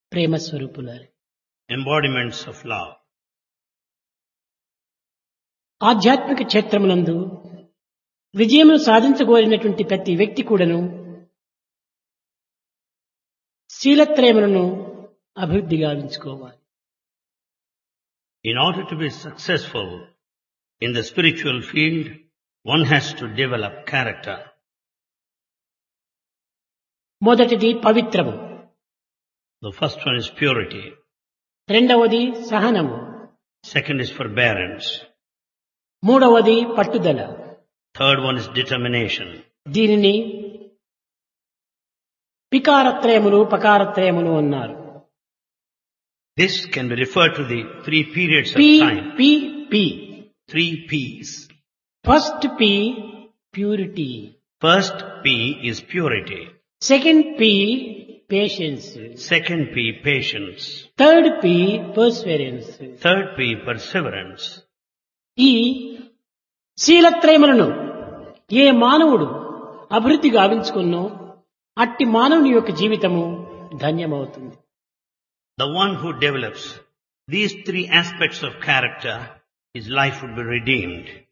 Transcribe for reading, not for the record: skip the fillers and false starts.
Prema స్వరూపులారు. embodiments of love. ఆధ్యాత్మిక క్షేత్రమునందు విజయమును సాధించగోరినటువంటి ప్రతి వ్యక్తి కూడాను శీలత్రయములను అభివృద్ధి గావించుకోవాలి. In order to be successful in the spiritual field, one has to develop character. మొదటిది పవిత్రము, The first one is purity. రెండవది సహనము, Second is forbearance. మూడవది పట్టుదల. Third one is determination. దీనిని పికారత్రయములు పకారత్రయములు అన్నారు. This can be referred to the 3 periods of P time. P P. 3 P's. First P purity, First P is purity. Second P patience, Second P, patience. Third P perseverance. Third P, perseverance. ఈ శీలత్రయములను ఏ మానవుడు అభివృద్ధి గావించుకున్నో అట్టి మానవుని యొక్క జీవితము ధన్యమవుతుంది. The one who develops these 3 aspects of character, his life would be redeemed.